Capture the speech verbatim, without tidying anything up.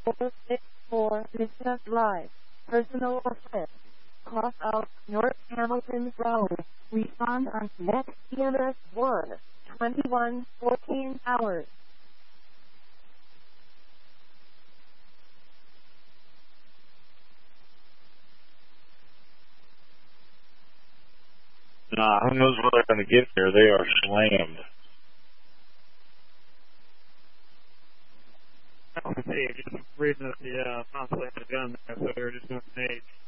four six four Vista Drive. Personal offense. Cross out North Hamilton Road. Respond on next E M S one. twenty-one fourteen hours. Nah, who knows where they're going to get there? They are slammed. I don't see, just reading that the uh, consulate had gun there, so they were just doing an age.